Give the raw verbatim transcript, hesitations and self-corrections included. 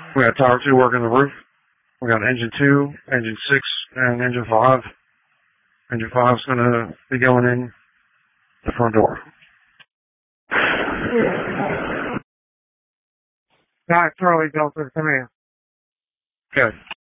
We got tower two working the roof. We got engine two, engine six, and engine five. Engine five's gonna be going in the front door. Alright, Charlie Delta, come here. Okay.